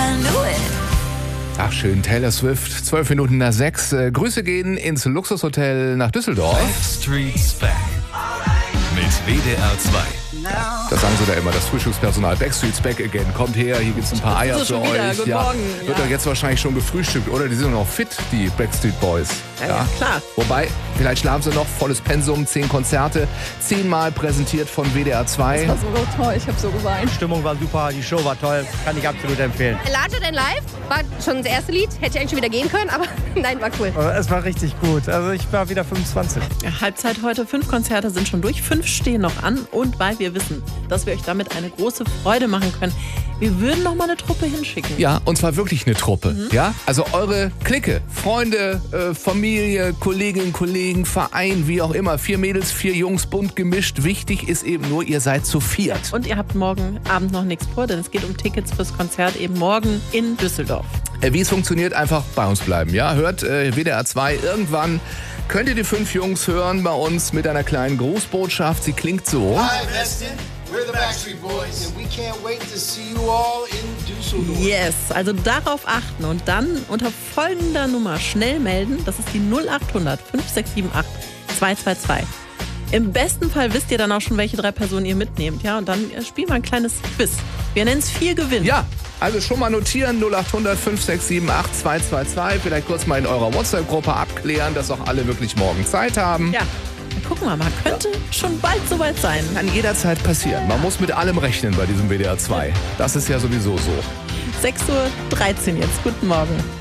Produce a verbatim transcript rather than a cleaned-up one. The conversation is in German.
knew it. Ach schön, Taylor Swift, zwölf Minuten nach sechs. Äh, Grüße gehen ins Luxushotel nach Düsseldorf. Backstreet's Back mit W D R zwei. Das sagen sie da immer, das Frühstückspersonal. Backstreet's Back again. Kommt her, hier gibt's ein paar Eier So, für schon wieder. euch. Guten Ja. Morgen. Wird Ja. doch jetzt wahrscheinlich schon gefrühstückt, oder? Die sind noch fit, die Backstreet Boys. Ja, ja, klar. Wobei, vielleicht schlafen sie noch, volles Pensum, zehn Konzerte, zehnmal präsentiert von W D R zwei. Das war so toll, ich habe so geweint. Die Stimmung war super, die Show war toll, kann ich absolut empfehlen. Larger Than Life war schon das erste Lied, hätte ich eigentlich schon wieder gehen können, aber nein, war cool. Es war richtig gut, also ich war wieder fünfundzwanzig. Ja, Halbzeit heute, fünf Konzerte sind schon durch, fünf stehen noch an. Und weil wir wissen, dass wir euch damit eine große Freude machen können, wir würden noch mal eine Truppe hinschicken. Ja, und zwar wirklich eine Truppe. Mhm. Ja, also eure Clique, Freunde, äh, Familie, Kolleginnen, Kollegen, Verein, wie auch immer. Vier Mädels, vier Jungs, bunt gemischt. Wichtig ist eben nur, ihr seid zu viert. Und ihr habt morgen Abend noch nichts vor, denn es geht um Tickets fürs Konzert eben morgen in Düsseldorf. Äh, wie es funktioniert, einfach bei uns bleiben. Ja, hört äh, W D R zwei irgendwann. Könnt ihr die fünf Jungs hören bei uns mit einer kleinen Grußbotschaft. Sie klingt so. Hi, Weston. We're the Backstreet Boys, and we can't wait to see you all in Düsseldorf. Yes, also darauf achten und dann unter folgender Nummer schnell melden. Das ist die null acht hundert fünf sechs sieben acht zwei zwei zwei. Im besten Fall wisst ihr dann auch schon, welche drei Personen ihr mitnehmt. Ja, und dann spielen wir ein kleines Quiz. Wir nennen es vier Gewinn. Ja, also schon mal notieren, null acht hundert fünf sechs sieben acht zwei zwei zwei. Vielleicht kurz mal in eurer WhatsApp-Gruppe abklären, dass auch alle wirklich morgen Zeit haben. Ja, dann gucken wir mal. Könnte schon bald soweit sein. Kann jederzeit passieren. Man muss mit allem rechnen bei diesem W D R zwei. Das ist ja sowieso so. sechs Uhr dreizehn jetzt. Guten Morgen.